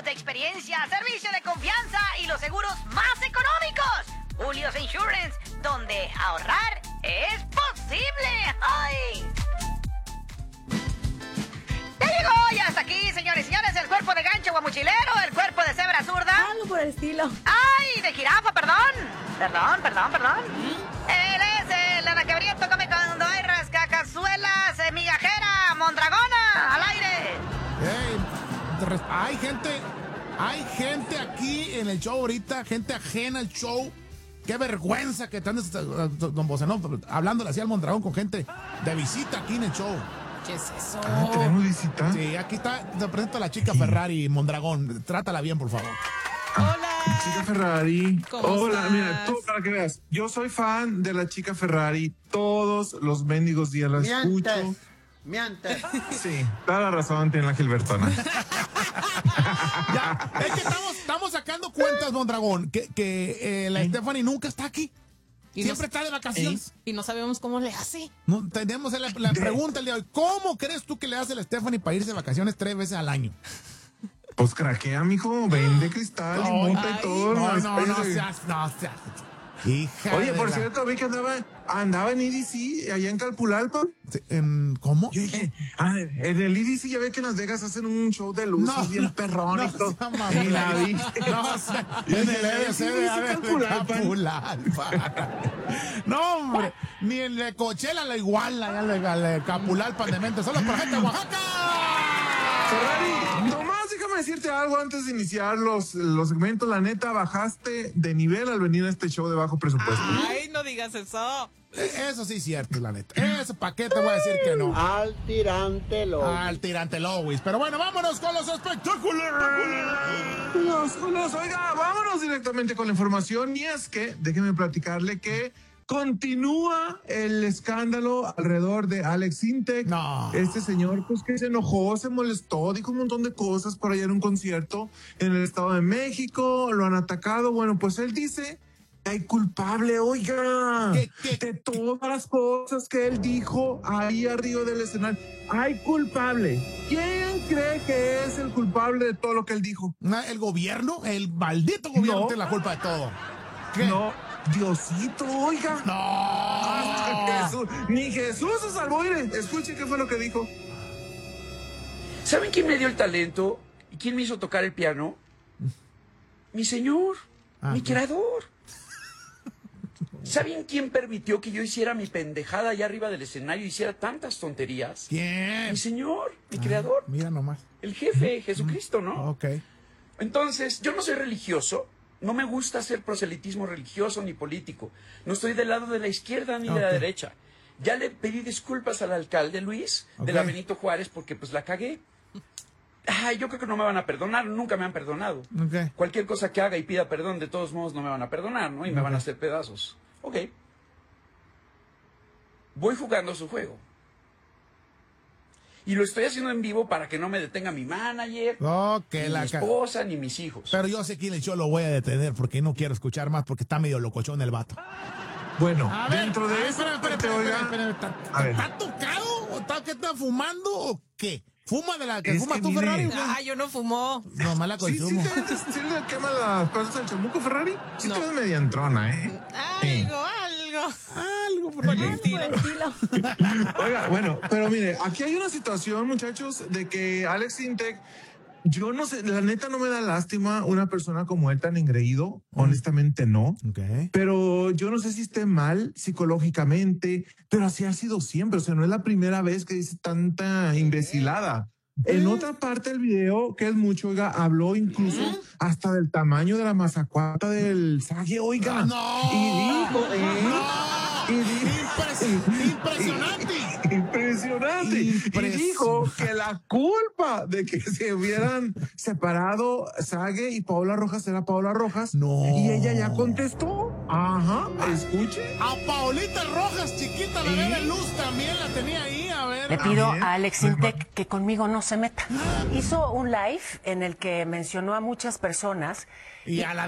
de experiencia, servicio de confianza y los seguros más económicos. Julio's Insurance, donde ahorrar es posible. ¡Ay! Ya llegó, ya está aquí, señores y señores, el cuerpo de gancho guamuchilero, el cuerpo de cebra zurda. Algo por el estilo. ¡Ay, de jirafa, perdón! Perdón. Él es el anaquebriento, come cuando hay rascacazuelas, migajera, mondragona, al aire. Hey, hay gente aquí en el show ahorita, gente ajena al show. Qué vergüenza que te andes, don Bocenón, hablándole así al Mondragón con gente de visita aquí en el show. ¿Qué es eso? ¿Tenemos visita? Sí, aquí está, te presento a la chica Ferrari, Mondragón. Trátala bien, por favor. Hola. Chica Ferrari. ¿Cómo Hola, estás? mira, tú para que veas. Yo soy fan de la chica Ferrari. Todos los mendigos días la escucho. Mientes. Sí, toda la razón tiene la Gilbertona. Ya, es que estamos sacando cuentas, Mondragón, que la Stephanie nunca está aquí. Y Siempre está de vacaciones. Y no sabemos cómo le hace. No, tenemos la pregunta el día de hoy. ¿Cómo crees tú que le hace la Stephanie para irse de vacaciones 3 veces al año? Pues craquea, mijo. Vende cristal y monta y todo. No seas. Hija. Oye, por cierto, vi que andaba en EDC, allá en Calpulalpa. ¿Cómo? Yo dije, en el EDC ya ve que en Las Vegas hacen un show de luces bien perrón y todo. Y la vi. En el EDC de Calpulalpa. No, hombre. Ni en el Coachella la iguala, ya Calpulalpa de mente. Solo por gente de Oaxaca. Ferrari, nomás déjame decirte algo antes de iniciar los segmentos. La neta, bajaste de nivel al venir a este show de bajo presupuesto. Ay, no digas eso. Eso sí es cierto, la neta. Eso, ¿para qué te voy a decir que no? Al tirante Lois. Al tirante Lois. Pero bueno, vámonos con los espectáculos. Oiga, vámonos directamente con la información. Y es que, déjeme platicarle que continúa el escándalo alrededor de Alex Intec. No. Este señor, pues que se enojó, se molestó, dijo un montón de cosas por allá en un concierto en el Estado de México, lo han atacado. Bueno, pues él dice que hay culpable, oiga, de todas las cosas que él dijo ahí arriba del escenario. Hay culpable. ¿Quién cree que es el culpable de todo lo que él dijo? ¿El gobierno? El maldito gobierno tiene la culpa de todo. ¿Qué? No. Diosito, oiga. No. Jesús, ni Jesús se salvó. Mire, escuche qué fue lo que dijo. ¿Saben quién me dio el talento? ¿Y quién me hizo tocar el piano? Mi señor, mi creador. ¿Saben quién permitió que yo hiciera mi pendejada allá arriba del escenario y hiciera tantas tonterías? ¿Quién? Mi señor, mi creador. Mira nomás. El jefe, Jesucristo, ¿no? Ok. Entonces, yo no soy religioso. No me gusta hacer proselitismo religioso ni político. No estoy del lado de la izquierda ni de la derecha. Ya le pedí disculpas al alcalde Luis de la Benito Juárez porque pues la cagué. Ay, yo creo que no me van a perdonar, nunca me han perdonado. Cualquier cosa que haga y pida perdón, de todos modos no me van a perdonar, ¿no? Y me van a hacer pedazos. Ok. Voy jugando su juego. Y lo estoy haciendo en vivo para que no me detenga mi manager, ni mi esposa, ni mis hijos. Pero yo sé que yo lo voy a detener porque no quiero escuchar más porque está medio locochón el vato. Bueno, A ver, dentro de eso... espera. ¿Está tocado? ¿O está fumando o qué? ¿Fuma de la que fumas tú, Ferrari? Ah, yo no fumo. No, mala consumo. ¿Sí le quema las cosas al chamuco, Ferrari? Sí te ves media entrona, ¿eh? Algo por el estilo. Oiga, bueno, pero mire, aquí hay una situación, muchachos, de que Alex Intec, yo no sé, la neta no me da lástima una persona como él tan engreído, honestamente no. Pero yo no sé si esté mal psicológicamente, pero así ha sido siempre, o sea, no es la primera vez que dice tanta imbecilada. En otra parte del video, que es mucho, oiga, habló incluso hasta del tamaño de la mazacuata del Sague, oiga. ¡No! Y dijo, Impresionante. Y dijo que la culpa de que se hubieran separado Sague y Paola Rojas era Paola Rojas. No. Y ella ya contestó. Ajá, escuche. A Paolita Rojas, chiquita, la bebé Luz también la tenía ahí, a ver. Le pido a Alex Intec que conmigo no se meta. Hizo un live en el que mencionó a muchas personas. Y a la